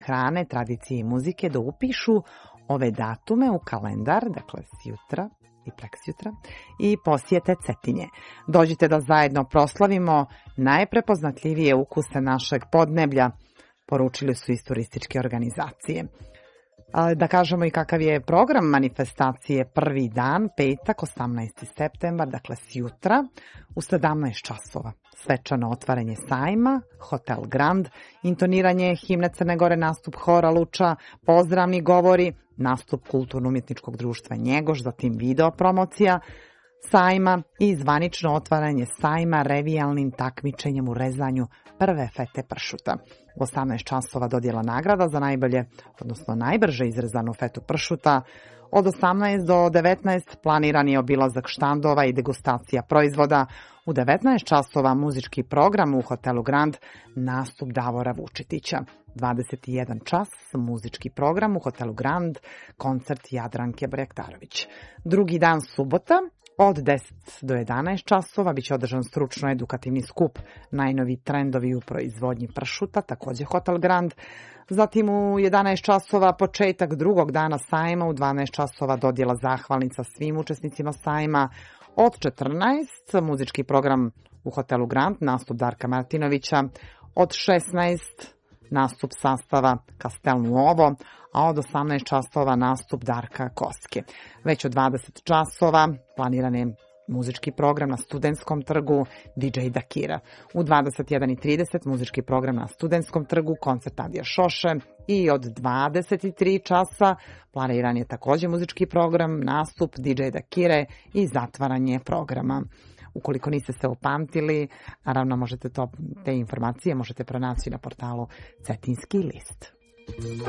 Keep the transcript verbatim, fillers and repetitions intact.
hrane, tradicije i muzike da upišu ove datume u kalendar, dakle sjutra i preksjutra, i posjete Cetinje. Dođite da zajedno proslavimo najprepoznatljivije ukuse našeg podneblja, poručili su iz turističke organizacije. Da kažemo i kakav je program manifestacije prvi dan, petak, osamnaesti septembar, dakle sjutra, u sedamnaest časova. Svečano otvaranje sajma, Hotel Grand, intoniranje himne Crne Gore, nastup hora Luča, pozdravni govori, nastup Kulturno-umjetničkog društva Njegoš, zatim video promocija sajma i zvanično otvaranje sajma revijalnim takmičenjem u rezanju prve fete pršuta. U osamnaest časova dodjela nagrada za najbolje, odnosno najbrže izrezanu fetu pršuta. Od osamnaest do devetnaest planiran je obilazak štandova i degustacija proizvoda. U devetnaest časova muzički program u Hotelu Grand, nastup Davora Vučitića. dvadeset jedan čas muzički program u Hotelu Grand, koncert Jadranke Brektarović. Drugi dan subota, od deset do jedanaest časova biće održan stručno-edukativni skup Najnovi trendovi u proizvodnji pršuta, također Hotel Grand. Zatim u jedanaest časova početak drugog dana sajma, u dvanaest časova dodjela zahvalnica svim učesnicima sajma. Od četrnaest muzički program u Hotelu Grand, nastup Darka Martinovića. Od šesnaest nastup sastava Castel Nuovo, a od osamnaest časova nastup Darka Koske. Već od dvadeset časova planiran je muzički program na Studentskom trgu D J Dakira. U dvadeset jedan i trideset muzički program na Studentskom trgu, koncert Adija Šoše, i od dvadeset tri časa planiran je također muzički program, nastup D J Dakire i zatvaranje programa. Ukoliko niste se upamtili, naravno možete to, te informacije možete pronaći na portalu Cetinski list.